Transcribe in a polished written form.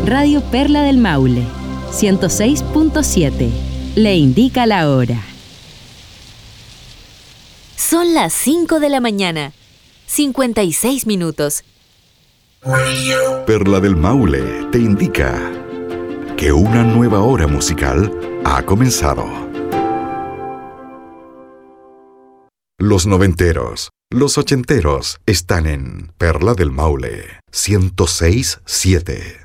Radio Perla del Maule, 106.7. Le indica la hora. Son las 5 de la mañana, 56 minutos. Perla del Maule te indica que una nueva hora musical ha comenzado. Los noventeros, los ochenteros están en Perla del Maule 106.7.